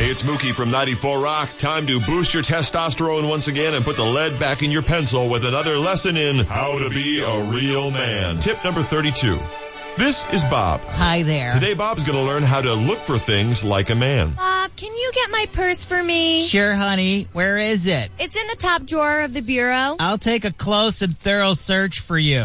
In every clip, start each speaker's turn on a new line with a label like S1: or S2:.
S1: It's Mookie from 94 Rock. Time to boost your testosterone once again and put the lead back in your pencil with another lesson in how to be a real man. Tip number 32. This is Bob.
S2: Hi there.
S1: Today, Bob's going to learn how to look for things like a man.
S3: Bob, can you get my purse for me?
S2: Sure, honey. Where is it?
S3: It's in the top drawer of the bureau.
S2: I'll take a close and thorough search for you.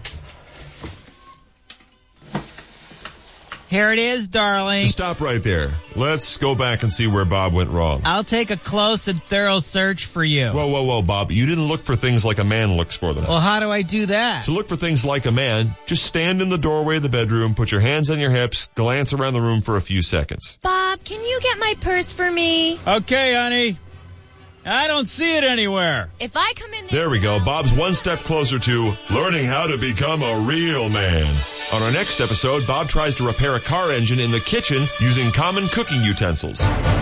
S2: Here it is, darling.
S1: Stop right there. Let's go back and see where Bob went wrong.
S2: I'll take a close and thorough search for you.
S1: Whoa, Bob. You didn't look for things like a man looks for them.
S2: Well, how do I do that?
S1: To look for things like a man, just stand in the doorway of the bedroom, put your hands on your hips, glance around the room for a few seconds.
S3: Bob, can you get my purse for me?
S2: Okay, honey. I don't see it anywhere.
S3: If I come in there...
S1: There we go. Bob's one step closer to learning how to become a real man. On our next episode, Bob tries to repair a car engine in the kitchen using common cooking utensils.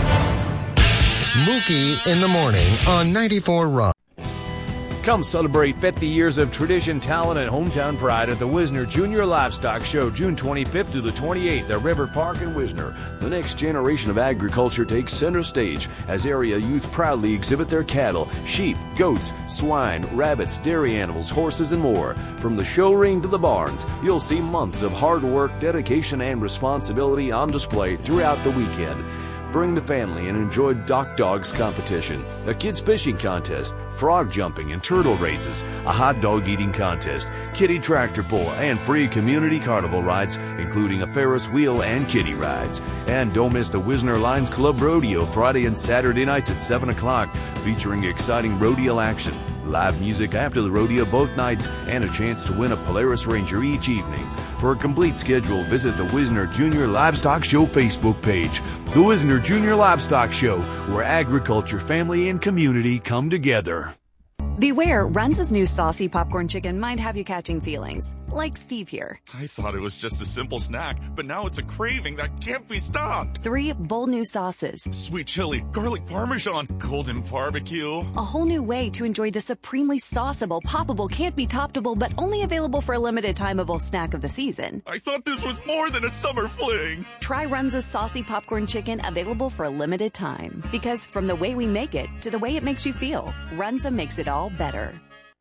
S4: Mookie in the morning on 94 Rock.
S5: Come celebrate 50 years of tradition, talent, and hometown pride at the Wisner Junior Livestock Show, June 25th to the 28th at River Park in Wisner. The next generation of agriculture takes center stage as area youth proudly exhibit their cattle, sheep, goats, swine, rabbits, dairy animals, horses, and more. From the show ring to the barns, you'll see months of hard work, dedication, and responsibility on display throughout the weekend. Bring the family and enjoy Dock Dogs competition, a kids fishing contest, frog jumping and turtle races, a hot dog eating contest, kiddie tractor pull, and free community carnival rides, including a Ferris wheel and kiddie rides. And don't miss the Wisner Lions Club Rodeo Friday and Saturday nights at 7 o'clock, featuring exciting rodeo action, live music after the rodeo both nights, and a chance to win a Polaris Ranger each evening. For a complete schedule, visit the Wisner Junior Livestock Show Facebook page. The Wisner Junior Livestock Show, where agriculture, family, and community come together.
S6: Beware, Runza's new saucy popcorn chicken might have you catching feelings, like Steve here.
S7: I thought it was just a simple snack, but now it's a craving that can't be stopped.
S6: 3 bold new sauces.
S7: Sweet chili, garlic parmesan, golden barbecue.
S6: A whole new way to enjoy the supremely sauceable, poppable, can't be toppable, but only available for a limited timeable snack of the season.
S7: I thought this was more than a summer fling.
S6: Try Runza's saucy popcorn chicken, available for a limited time. Because from the way we make it to the way it makes you feel, Runza makes it all better.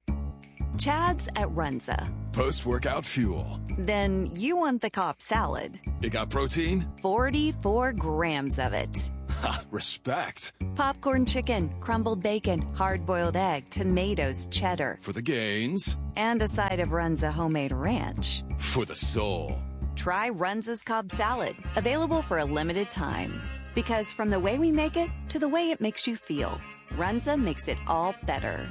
S6: Chad's at Runza.
S8: Post-workout fuel.
S6: Then you want the Cobb salad.
S8: It got protein?
S6: 44 grams of it.
S8: Ha, respect.
S6: Popcorn chicken, crumbled bacon, hard-boiled egg, tomatoes, cheddar.
S8: For the gains.
S6: And a side of Runza homemade ranch.
S8: For the soul.
S6: Try Runza's Cobb salad, available for a limited time. Because from the way we make it to the way it makes you feel, Runza makes it all better.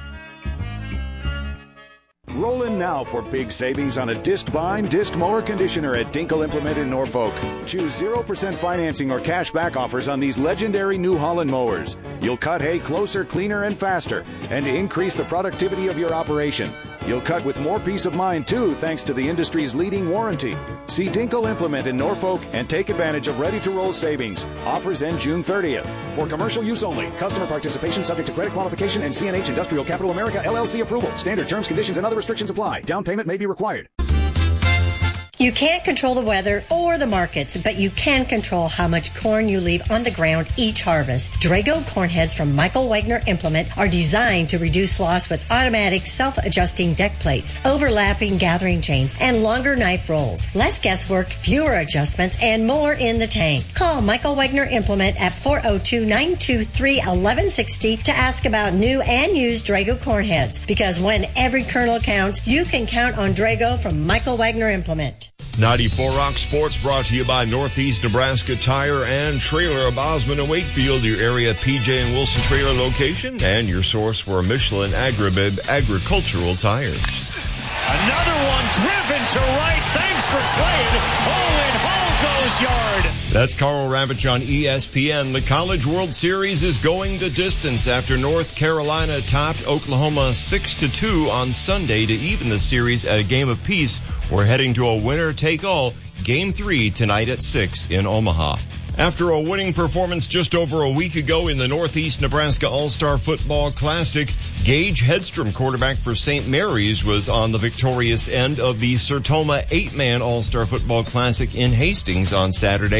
S9: Roll in now for big savings on a disc bind, disc mower conditioner at Dinkle Implement in Norfolk. Choose 0% financing or cash back offers on these legendary New Holland mowers. You'll cut hay closer, cleaner, and faster, and increase the productivity of your operation. You'll cut with more peace of mind, too, thanks to the industry's leading warranty. See Dinkle Implement in Norfolk and take advantage of ready-to-roll savings. Offers end June 30th. For commercial use only. Customer participation subject to credit qualification and CNH Industrial Capital America LLC approval. Standard terms, conditions, and other restrictions apply. Down payment may be required.
S10: You can't control the weather or the markets, but you can control how much corn you leave on the ground each harvest. Drago corn heads from Michael Wagner Implement are designed to reduce loss with automatic self-adjusting deck plates, overlapping gathering chains, and longer knife rolls. Less guesswork, fewer adjustments, and more in the tank. Call Michael Wagner Implement at 402-923-1160 to ask about new and used Drago corn heads. Because when every kernel counts, you can count on Drago from Michael Wagner Implement.
S1: 94 Rock Sports brought to you by Northeast Nebraska Tire and Trailer of Osmond and Wakefield, your area PJ and Wilson trailer location, and your source for Michelin Agribib agricultural tires.
S11: Another one driven to right. Thanks for playing. Owen Hall goes yard.
S1: That's Carl Ravitch on ESPN. The College World Series is going the distance after North Carolina topped Oklahoma 6-2 on Sunday to even the series at a game apiece. We're heading to a winner-take-all Game 3 tonight at 6 in Omaha. After a winning performance just over a week ago in the Northeast Nebraska All-Star Football Classic, Gage Hedstrom, quarterback for St. Mary's, was on the victorious end of the Sertoma 8-man All-Star Football Classic in Hastings on Saturday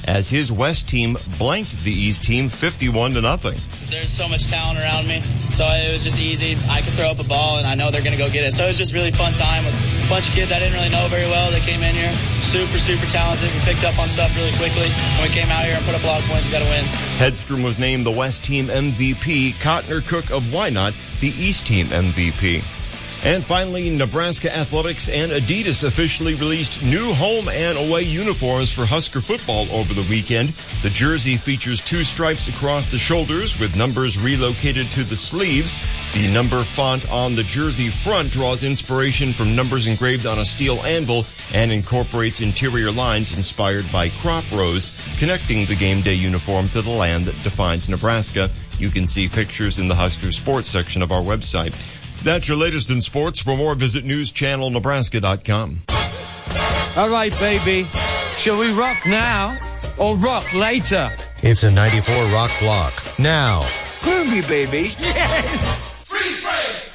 S1: as his West team blanked the East team 51-0.
S12: There's so much talent around me, so it was just easy. I could throw up a ball, and I know they're going to go get it. So it was just really fun time with a bunch of kids I didn't really know very well. They came in here, super talented. We picked up on stuff really quickly, and we came out here and put up a lot of points. We got to win.
S1: Hedstrom was named the West team MVP. Cotner Cook of Wynot, the East team MVP. And finally, Nebraska Athletics and Adidas officially released new home and away uniforms for Husker football over the weekend. The jersey features 2 stripes across the shoulders with numbers relocated to the sleeves. The number font on the jersey front draws inspiration from numbers engraved on a steel anvil and incorporates interior lines inspired by crop rows, connecting the game day uniform to the land that defines Nebraska. You can see pictures in the Husker Sports section of our website. That's your latest in sports. For more, visit newschannelnebraska.com.
S13: All right, baby. Shall we rock now or rock later?
S4: It's a 94 Rock block. Now.
S13: Groovy, baby.
S11: Freeze frame!